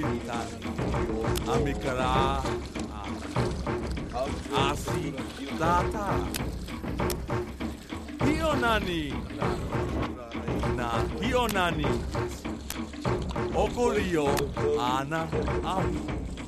Tani, Amikara, Asi, Tata, Hionani, Na Hionani, Okorio, Ana, Au.